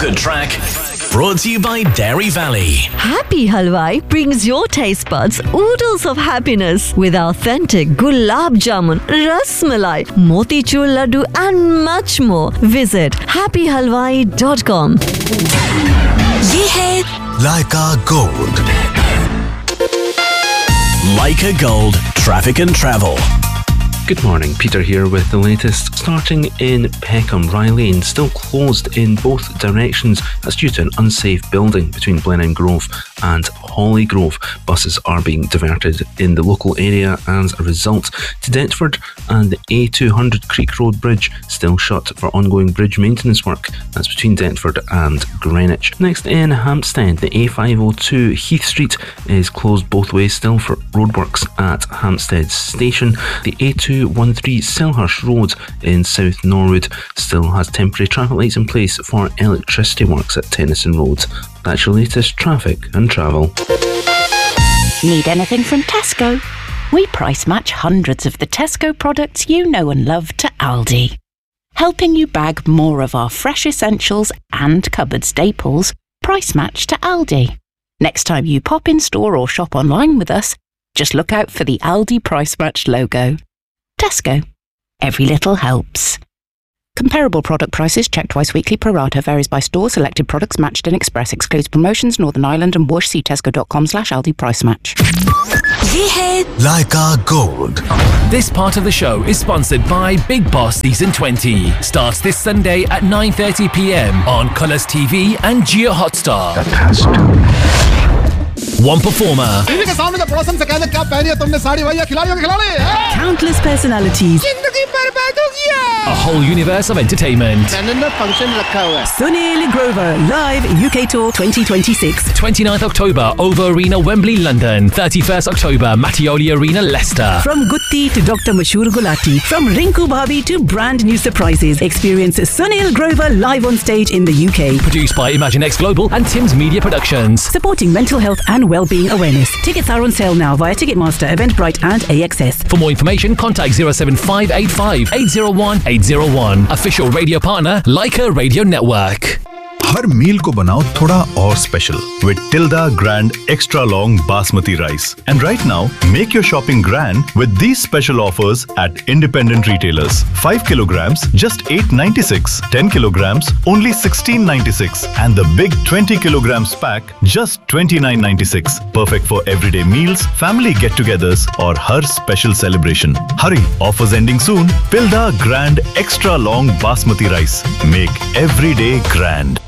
The Track, brought to you by Dairy Valley. Happy Halwai brings your taste buds oodles of happiness with authentic gulab jamun, ras malai, motichur laddu and much more. Visit happyhalwai.com. ये है Leica Gold. Leica Gold, traffic and travel. Good morning, Peter here with the latest. Starting in Peckham, Rye Lane still closed in both directions. That's due to an unsafe building between Blenheim Grove and Holly Grove. Buses are being diverted in the local area as a result. To Deptford, and the A200 Creek Road Bridge still shut for ongoing bridge maintenance work. That's between Deptford and Greenwich. Next in Hampstead, the A502 Heath Street is closed both ways still for roadworks at Hampstead Station. The A213 Selhurst Road in South Norwood still has temporary traffic lights in place for electricity works at Tennyson Road. That's your latest traffic and travel. Need anything from Tesco? We price match hundreds of the Tesco products you know and love to Aldi, helping you bag more of our fresh essentials and cupboard staples. Price match to Aldi. Next time you pop in store or shop online with us, just look out for the Aldi Price Match logo. Tesco. Every little helps. Comparable product prices checked twice weekly. Pro rata varies by store. Selected products matched in Express. Excludes promotions. Northern Ireland and Bush. See tesco.com/Aldi Price Match. ये है Leica Gold. This part of the show is sponsored by Big Boss Season 20. Starts this Sunday at 9:30 p.m. on Colours TV and Jio Hotstar. One performer. TV के सामने पड़ोसन से कहते क्या पहनी है तुमने साड़ी भैया खिलाड़ियों के खिलाड़ी Countless personalities. जिंदगी बर्बाद हो गया A whole universe of entertainment. London में फंक्शन रखा हुआ है Sunil Grover live UK Tour 2026. 29th October, Over Arena, Wembley, London. 31st October, Mattioli Arena, Leicester. From Gutti to Dr. Mashur Gulati, from Rinku Bhabi to brand new surprises, experience Sunil Grover live on stage in the UK. Produced by ImagineX Global and Tim's Media Productions. Supporting mental health and well-being awareness. Tickets are on sale now via Ticketmaster, Eventbrite and AXS. For more information, contact 07585 801 801. Official radio partner, Leica Radio Network. हर मील को बनाओ थोड़ा और special with Tilda Grand Extra Long Basmati Rice. And right now, make your shopping grand with these special offers at independent retailers. 5 kilograms, just $8.96. 10 kilograms, only $16.96. And the big 20 kilograms pack, just $29.96. Perfect for everyday meals, family get-togethers, or her special celebration. Hurry, offers ending soon. Tilda Grand Extra Long Basmati Rice. Make every day grand.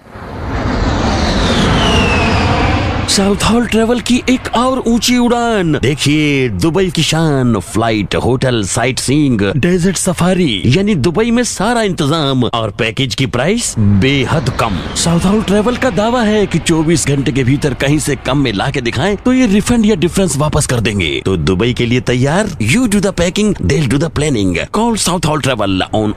South hall travel की एक और ऊंची उड़ान देखिए। Dubai की शान, flight, hotel, sight seeing, desert safari, यानी Dubai में सारा इंतजाम और पैकेज की प्राइस बेहद कम। साउथ हॉल ट्रेवल का दावा है कि 24 घंटे के भीतर कहीं से कम में ला के दिखाएं तो ये रिफंड या डिफरेंस वापस कर देंगे। तो दुबई के लिए तैयार? You do the packing, they'll do the planning. Call South Hall Travel on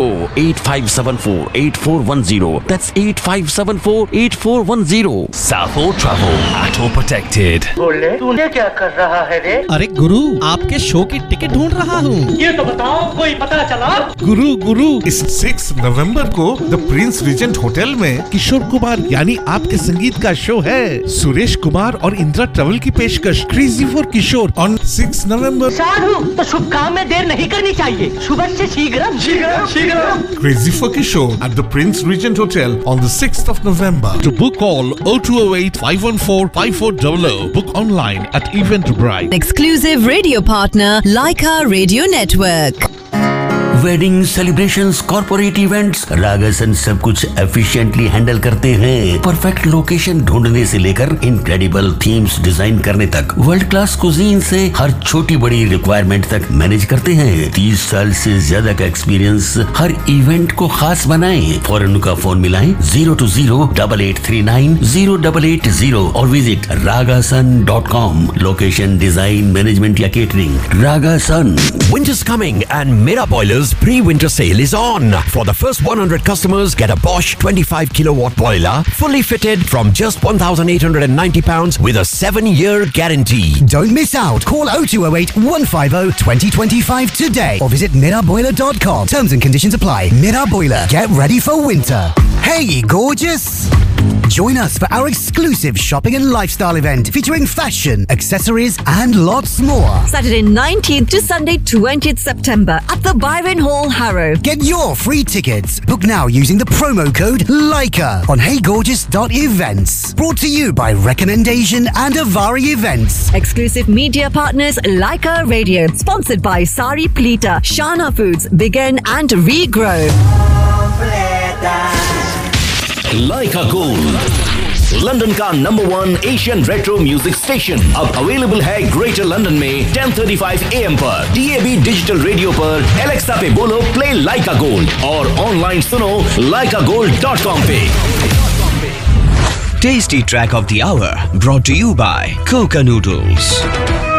020-8574-8410. That's 8574-8410. South Hall Travel. Auto protected. बोले तूने क्या कर रहा है रे? अरे गुरु आपके शो की टिकट ढूंढ रहा हूँ। ये तो बताओ कोई पता चला? गुरु इस 6 नवंबर को द प्रिंस रीजेंट होटल में किशोर कुमार यानी आपके संगीत का शो है। सुरेश कुमार और इंदिरा ट्रेवल की पेशकश क्रेजी फॉर किशोर ऑन 6 नवंबर। साधु तो शुभ काम में देर नहीं करनी चाहिए। शुभ से शीघ्रम। Crazy for Kishore at the Prince Regent Hotel on the 6th of November. To book call 0208-514-5400. Book online at Eventbrite. Exclusive radio partner, Leica Radio Network. Wedding celebrations, corporate events, रागासन सब कुछ efficiently handle करते हैं। Perfect location ढूंढने से लेकर incredible themes design करने तक, world class cuisine से हर छोटी बड़ी रिक्वायरमेंट तक मैनेज करते हैं। 30 साल से ज्यादा का एक्सपीरियंस हर इवेंट को खास बनाएं। फौरन का फोन मिलाएं 020-8839-0880 और visit ragasun.com। Location, design, management या catering, रागासन। Winter's coming and Mera Boilers pre-winter sale is on. For the first 100 customers, get a Bosch 25 kilowatt boiler, fully fitted from just £1,890 with a 7-year guarantee. Don't miss out. Call 0208 150 2025 today or visit miraboiler.com. Terms and conditions apply. Mira Boiler. Get ready for winter. Hey, gorgeous! Join us for our exclusive shopping and lifestyle event featuring fashion, accessories, and lots more. Saturday 19th to Sunday 20th September at the Byron Hall, Harrow. Get your free tickets. Book now using the promo code LIKA on heygorgeous.events. Brought to you by Recommendation and Avari Events. Exclusive media partners Leica Radio. Sponsored by Sari Plita, Shana Foods, Begin and Regrow. Leica Gold, London का number 1 Asian retro music station अब available है greater London में 10:35 AM पर DAB digital radio पर Alexa पे बोलो play लाइका gold और online सुनो laikagold.com पे। Tasty track of the hour brought to you by Coca Noodles.